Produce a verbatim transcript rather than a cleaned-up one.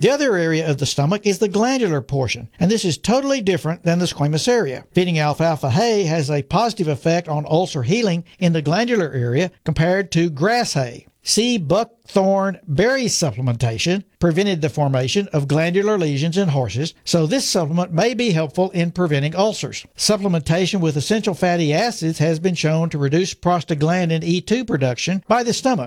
The other area of the stomach is the glandular portion, and this is totally different than the squamous area. Feeding alfalfa hay has a positive effect on ulcer healing in the glandular area compared to grass hay. See buckthorn berry supplementation prevented the formation of glandular lesions in horses, so this supplement may be helpful in preventing ulcers. Supplementation with essential fatty acids has been shown to reduce prostaglandin E two production by the stomach.